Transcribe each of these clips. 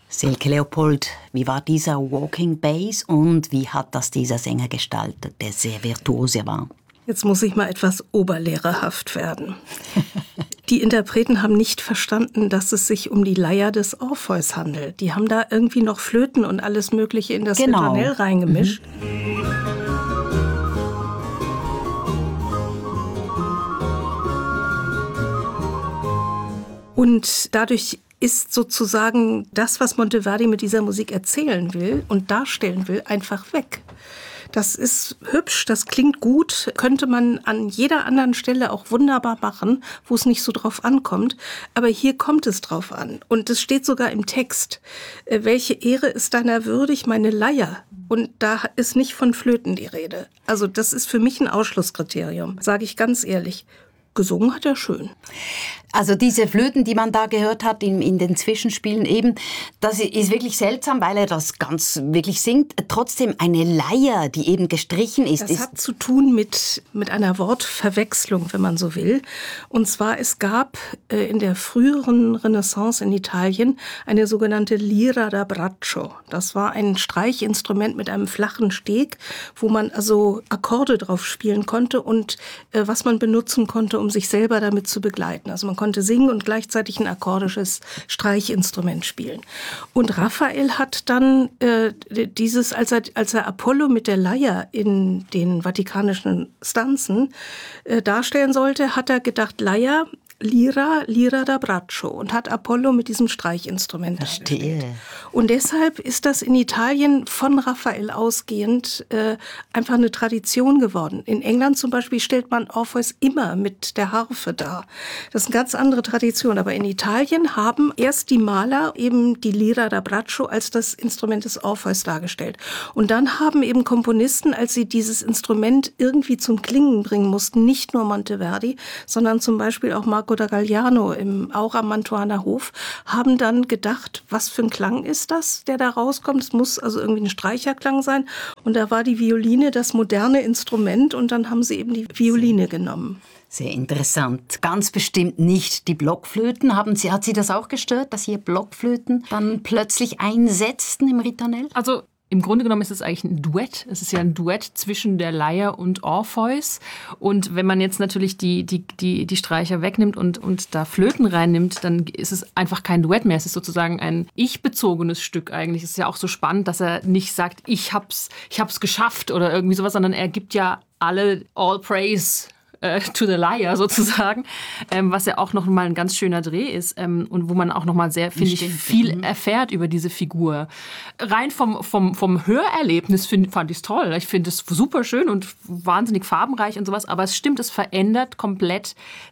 Silke Leopold, wie war dieser Walking Bass und wie hat das dieser Sänger gestaltet, der sehr virtuose war? Jetzt muss ich mal etwas oberlehrerhaft werden. Die Interpreten haben nicht verstanden, dass es sich um die Leier des Orpheus handelt. Die haben da irgendwie noch Flöten und alles Mögliche in das Ritornell reingemischt. Und dadurch ist sozusagen das, was Monteverdi mit dieser Musik erzählen will und darstellen will, einfach weg. Das ist hübsch, das klingt gut, könnte man an jeder anderen Stelle auch wunderbar machen, wo es nicht so drauf ankommt. Aber hier kommt es drauf an. Und es steht sogar im Text, welche Ehre ist deiner würdig, meine Leier? Und da ist nicht von Flöten die Rede. Also das ist für mich ein Ausschlusskriterium, sage ich ganz ehrlich. Gesungen hat er schön. Also diese Flöten, die man da gehört hat in den Zwischenspielen eben, das ist wirklich seltsam, weil er das ganz wirklich singt. Trotzdem eine Leier, die eben gestrichen ist. Das hat zu tun mit einer Wortverwechslung, wenn man so will. Und zwar, es gab in der früheren Renaissance in Italien eine sogenannte Lira da braccio. Das war ein Streichinstrument mit einem flachen Steg, wo man also Akkorde drauf spielen konnte und was man benutzen konnte, um sich selber damit zu begleiten. Also man konnte singen und gleichzeitig ein akkordisches Streichinstrument spielen. Und Raphael hat dann dieses, als er Apollo mit der Leier in den vatikanischen Stanzen darstellen sollte, hat er gedacht, Leier, Lira da braccio und hat Apollo mit diesem Streichinstrument dargestellt. Und deshalb ist das in Italien von Raphael ausgehend einfach eine Tradition geworden. In England zum Beispiel stellt man Orpheus immer mit der Harfe dar. Das ist eine ganz andere Tradition. Aber in Italien haben erst die Maler eben die Lira da braccio als das Instrument des Orpheus dargestellt. Und dann haben eben Komponisten, als sie dieses Instrument irgendwie zum Klingen bringen mussten, nicht nur Monteverdi, sondern zum Beispiel auch Marco da Galliano auch am Mantuaner Hof, haben dann gedacht, was für ein Klang ist das, der da rauskommt? Es muss also irgendwie ein Streicherklang sein. Und da war die Violine das moderne Instrument und dann haben sie eben die Violine genommen. Sehr interessant. Ganz bestimmt nicht die Blockflöten. Hat Sie das auch gestört, dass hier Blockflöten dann plötzlich einsetzten im Ritornell? Also im Grunde genommen ist es eigentlich ein Duett. Es ist ja ein Duett zwischen der Leier und Orpheus. Und wenn man jetzt natürlich die Streicher wegnimmt und da Flöten reinnimmt, dann ist es einfach kein Duett mehr. Es ist sozusagen ein ich-bezogenes Stück eigentlich. Es ist ja auch so spannend, dass er nicht sagt, ich hab's geschafft oder irgendwie sowas, sondern er gibt ja all praise to the Lyre sozusagen, was ja auch noch mal ein ganz schöner Dreh ist und wo man auch noch mal sehr, finde ich, viel erfährt über diese Figur. Rein vom Hörerlebnis fand ich es toll. Ich finde es super schön und wahnsinnig farbenreich und sowas, aber es stimmt, es verändert komplett,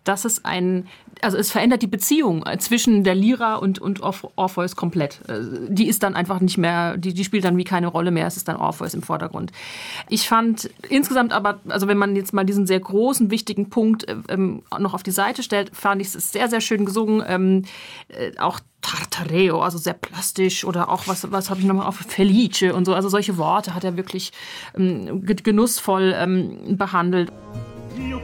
es verändert die Beziehung zwischen der Lyra und Orpheus komplett. Die ist dann einfach nicht mehr, die spielt dann wie keine Rolle mehr, es ist dann Orpheus im Vordergrund. Ich fand insgesamt aber, also wenn man jetzt mal diesen sehr großen, wichtigen Punkt noch auf die Seite stellt, fand ich es sehr, sehr schön gesungen. Auch Tartareo, also sehr plastisch oder auch, was habe ich nochmal auf Felice und so, also solche Worte hat er wirklich genussvoll behandelt. Io